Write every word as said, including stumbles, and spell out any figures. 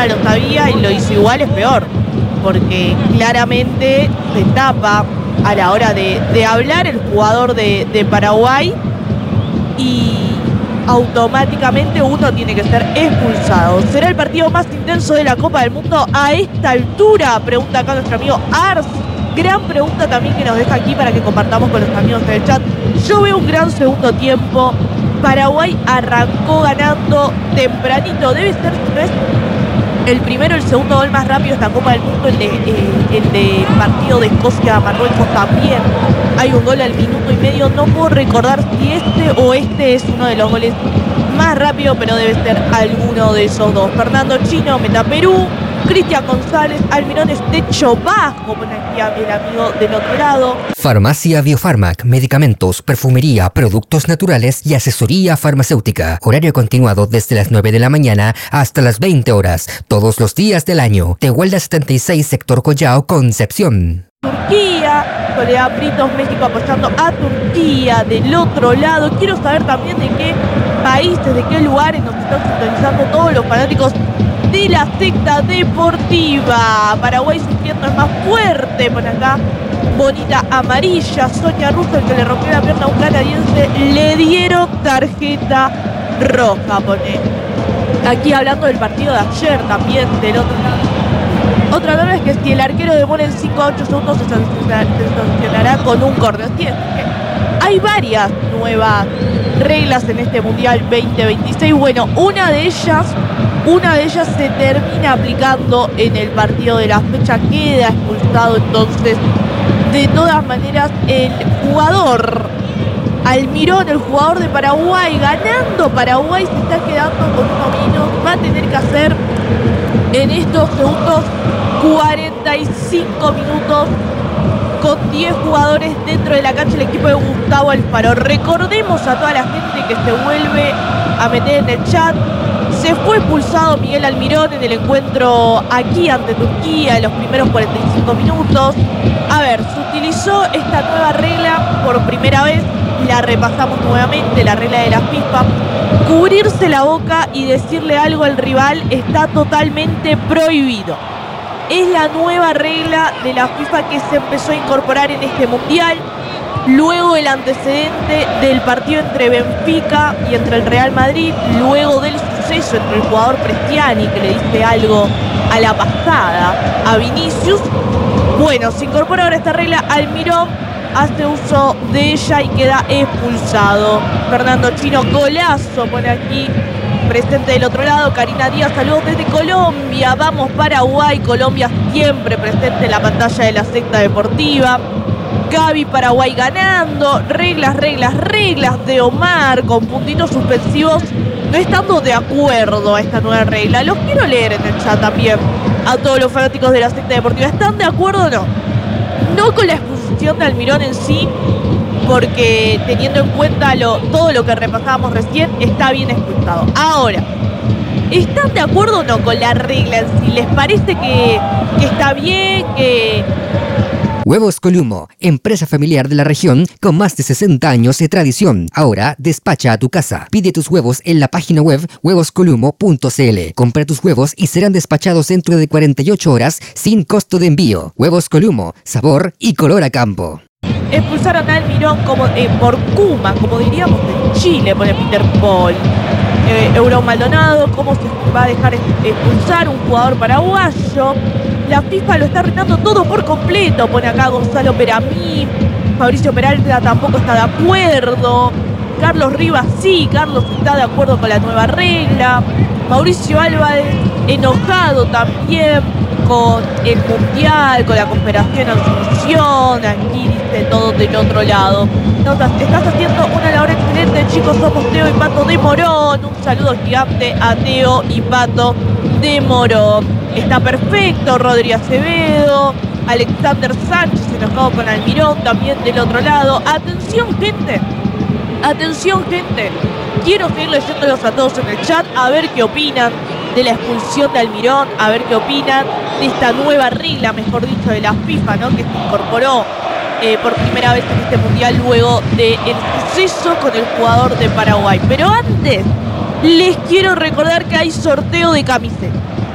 FIFA lo sabía y lo hizo igual, es peor. Porque claramente se tapa a la hora de, de hablar el jugador de, de Paraguay y automáticamente uno tiene que ser expulsado. ¿Será el partido más intenso de la Copa del Mundo a esta altura? Pregunta acá nuestro amigo Ars. Gran pregunta también que nos deja aquí para que compartamos con los amigos del chat. Yo veo un gran segundo tiempo. Paraguay arrancó ganando tempranito. Debe ser, ¿no es? El primero, el segundo gol más rápido de esta Copa del Mundo, el de, eh, el de partido de Escocia a Marruecos también. Hay un gol al minuto y medio. No puedo recordar si este o este es uno de los goles más rápidos, pero debe ser alguno de esos dos. Fernando Chino, meta Perú. Cristian González, Almirón es techo bajo, pone aquí el amigo del otro lado. Farmacia Biofarmac, medicamentos, perfumería, productos naturales y asesoría farmacéutica. Horario continuado desde las nueve de la mañana hasta las veinte horas, todos los días del año. Tehuelda setenta y seis, sector Collao, Concepción. Turquía, Soledad Britos, México apoyando a Turquía del otro lado. Quiero saber también de qué países, de qué lugares nos están sintonizando todos los fanáticos de la secta deportiva. Paraguay sufriendo es más fuerte. Por acá, bonita amarilla. Sonia Russo, el que le rompió la pierna a un canadiense, le dieron tarjeta roja. Pone aquí hablando del partido de ayer también del otro lado. Otra norma es que si el arquero demora en cinco a ocho segundos se sancionará con un córner. Hay varias nuevas reglas en este Mundial veinte veintiséis. Bueno, una de ellas, una de ellas se termina aplicando en el partido de la fecha. Queda expulsado entonces de todas maneras el jugador Almirón, el jugador de Paraguay. Ganando Paraguay, se está quedando con uno menos. Va a tener que hacer en estos segundos cuarenta y cinco minutos con diez jugadores dentro de la cancha el equipo de Gustavo Alfaro. Recordemos a toda la gente que se vuelve a meter en el chat. Se fue expulsado Miguel Almirón en el encuentro aquí ante Turquía en los primeros cuarenta y cinco minutos. A ver, se utilizó esta nueva regla por primera vez. La repasamos nuevamente, la regla de la FIFA. Cubrirse la boca y decirle algo al rival está totalmente prohibido. Es la nueva regla de la FIFA que se empezó a incorporar en este Mundial. Luego del antecedente del partido entre Benfica y entre el Real Madrid. Luego del suceso entre el jugador Prestiani, que le dice algo a la pasada a Vinicius. Bueno, se incorpora ahora esta regla. Almirón hace uso de ella y queda expulsado. Fernando Chino, golazo, pone aquí. Presente del otro lado, Karina Díaz, saludos desde Colombia. Vamos Paraguay, Colombia siempre presente en la pantalla de la secta deportiva. Gaby, Paraguay ganando. Reglas, reglas, reglas de Omar con puntitos suspensivos. No estando de acuerdo a esta nueva regla. Los quiero leer en el chat también a todos los fanáticos de la secta deportiva. ¿Están de acuerdo o no? No con la expulsión de Almirón en sí, porque teniendo en cuenta lo, todo lo que repasábamos recién, está bien expulsado. Ahora, ¿están de acuerdo o no con la regla en sí? ¿Les parece que, que está bien, que...? Huevos Columo, empresa familiar de la región con más de sesenta años de tradición. Ahora despacha a tu casa. Pide tus huevos en la página web huevos columo punto c l. Compra tus huevos y serán despachados dentro de cuarenta y ocho horas sin costo de envío. Huevos Columo, sabor y color a campo. Expulsaron a Almirón como, eh, por Kuma, como diríamos en Chile, pone Peter Paul. Eh, Euro Maldonado, ¿cómo se va a dejar expulsar un jugador paraguayo? La FIFA lo está arruinando todo por completo, pone acá Gonzalo Peramí. Fabricio Peralta tampoco está de acuerdo. Carlos Rivas sí, Carlos está de acuerdo con la nueva regla. Mauricio Álvarez enojado también con el Mundial, con la cooperación Asunción. Aquí dice todo del otro lado. Notas, estás haciendo una labor excelente, chicos. Somos Teo y Pato de Morón. Un saludo gigante a Teo y Pato de Morón. Está perfecto, Rodri Acevedo. Alexander Sánchez enojado con Almirón también del otro lado. Atención, gente. Atención, gente. Quiero seguir leyéndolos a todos en el chat a ver qué opinan de la expulsión de Almirón, a ver qué opinan de esta nueva regla, mejor dicho, de la FIFA, ¿no? Que se incorporó eh, por primera vez en este Mundial luego del suceso con el jugador de Paraguay. Pero antes, les quiero recordar que hay sorteo de camisetas.